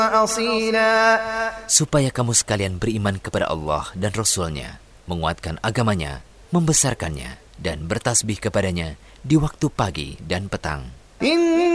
supaya kamu sekalian beriman kepada Allah dan Rasul-Nya, menguatkan agamanya, membesarkannya, dan bertasbih kepadanya di waktu pagi dan petang.